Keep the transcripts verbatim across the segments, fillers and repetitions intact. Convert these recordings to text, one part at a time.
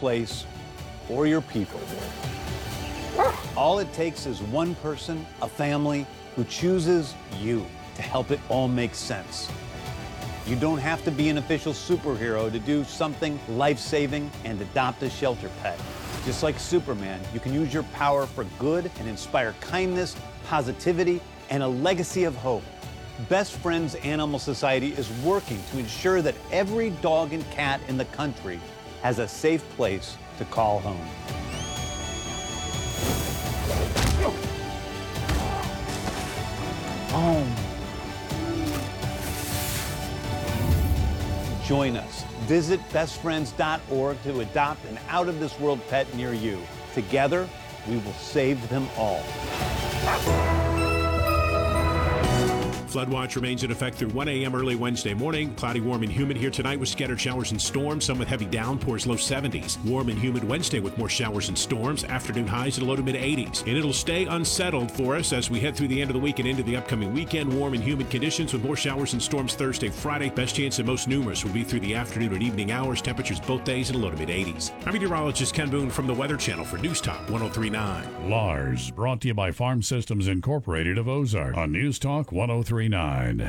place, or your people. All it takes is one person, a family, who chooses you to help it all make sense. You don't have to be an official superhero to do something life-saving and adopt a shelter pet. Just like Superman, you can use your power for good and inspire kindness, positivity, and a legacy of hope. Best Friends Animal Society is working to ensure that every dog and cat in the country has a safe place to call home. Home. Join us. Visit best friends dot org to adopt an out-of-this-world pet near you. Together, we will save them all. Flood watch remains in effect through one a.m. early Wednesday morning. Cloudy, warm, and humid here tonight with scattered showers and storms, some with heavy downpours, low seventies. Warm and humid Wednesday with more showers and storms, afternoon highs in the low to mid eighties. And it'll stay unsettled for us as we head through the end of the week and into the upcoming weekend. Warm and humid conditions with more showers and storms Thursday, Friday. Best chance of most numerous will be through the afternoon and evening hours. Temperatures both days in the low to mid eighties. I'm meteorologist Ken Boone from the Weather Channel for News Talk one oh three point nine. Lars, brought to you by Farm Systems Incorporated of Ozark on News Talk one oh three point nine.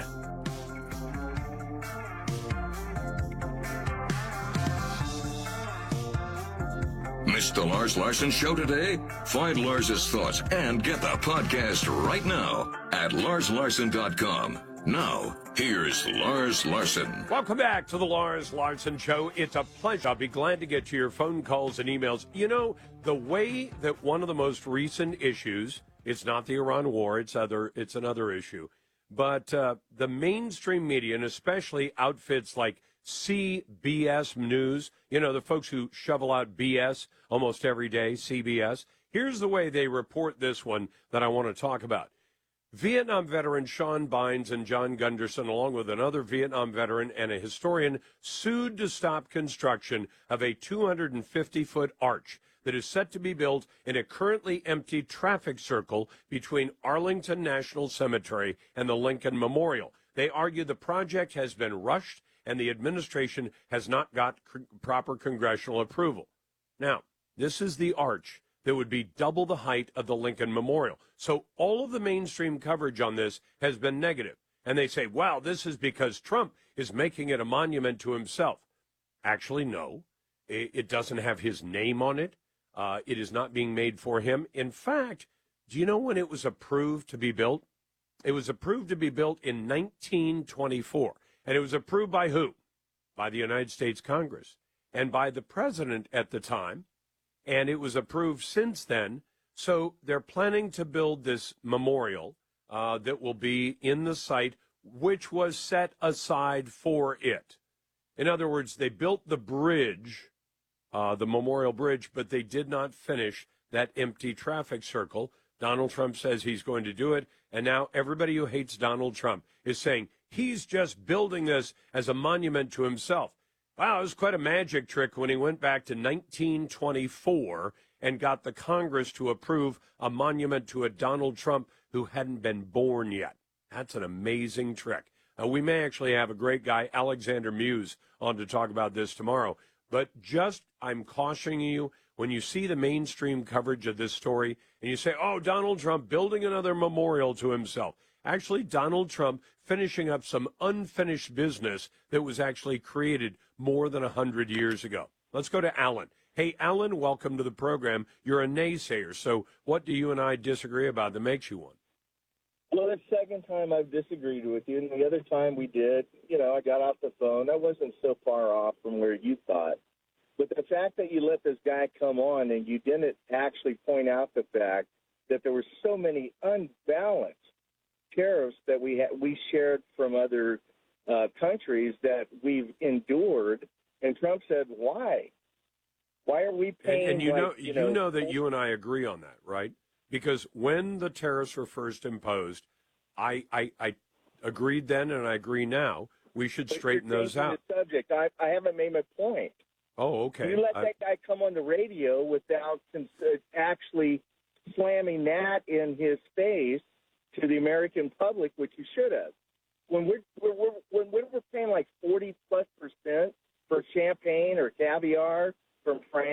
Missed the Lars Larson Show today? Find Lars's thoughts and get the podcast right now at lars larson dot com. Now, here's Lars Larson. Welcome back to the Lars Larson Show. It's a pleasure. I'll be glad to get to your phone calls and emails. You know, the way that one of the most recent issues, it's not the Iran war, it's other, it's another issue, but uh, the mainstream media, and especially outfits like C B S News, you know, the folks who shovel out B S almost every day, C B S. Here's the way they report this one that I want to talk about. Vietnam veteran Sean Bynes and John Gunderson, along with another Vietnam veteran and a historian, sued to stop construction of a two hundred fifty foot arch that is set to be built in a currently empty traffic circle between Arlington National Cemetery and the Lincoln Memorial. They argue the project has been rushed and the administration has not got cr- proper congressional approval. Now, this is the arch that would be double the height of the Lincoln Memorial. So all of the mainstream coverage on this has been negative. And they say, wow, this is because Trump is making it a monument to himself. Actually, no. It doesn't have his name on it. Uh, it is not being made for him. In fact, do you know when it was approved to be built? It was approved to be built in nineteen twenty-four. And it was approved by who? By the United States Congress and by the president at the time. And it was approved since then. So they're planning to build this memorial uh, that will be in the site, which was set aside for it. In other words, they built the bridge, uh, the memorial bridge, but they did not finish that empty traffic circle. Donald Trump says he's going to do it. And now everybody who hates Donald Trump is saying he's just building this as a monument to himself. Wow, it was quite a magic trick when he went back to nineteen twenty-four and got the Congress to approve a monument to a Donald Trump who hadn't been born yet. That's an amazing trick. Uh, we may actually have a great guy, Alexander Muse, on to talk about this tomorrow. But just, I'm cautioning you, when you see the mainstream coverage of this story and you say, oh, Donald Trump building another memorial to himself. Actually, Donald Trump finishing up some unfinished business that was actually created more than one hundred years ago. Let's go to Alan. Hey, Alan, welcome to the program. You're a naysayer, so what do you and I disagree about that makes you one? Well, that's the second time I've disagreed with you, and the other time we did, you know, I got off the phone. I wasn't so far off from where you thought. But the fact that you let this guy come on and you didn't actually point out the fact that there were so many unbalanced tariffs that we ha- we shared from other uh, countries that we've endured, and Trump said, why? Why are we paying? And, and you like, know, you you know, know that you and I agree on that, right? Because when the tariffs were first imposed, I, I, I agreed then and I agree now. We should straighten those out. The subject. I, I haven't made my point. Oh, okay. You let I, that guy come on the radio without actually slamming that in his face to the American public, which you should have. When we're, we're, we're when we're paying like forty plus percent for champagne or caviar from France.